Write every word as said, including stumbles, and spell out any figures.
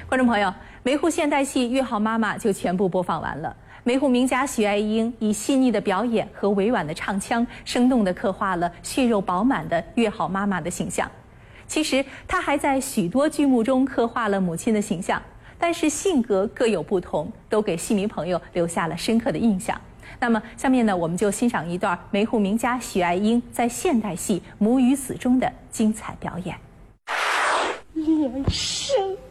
观众朋友，梅户现代戏《约好妈妈》就全部播放完了。梅户名家许爱英以细腻的表演和委婉的唱腔，生动地刻画了血肉饱满的约好妈妈的形象。其实，她还在许多剧目中刻画了母亲的形象，但是性格各有不同，都给戏迷朋友留下了深刻的印象。那么，下面呢，我们就欣赏一段梅户名家许爱英在现代戏《母与子》中的精彩表演。 连生。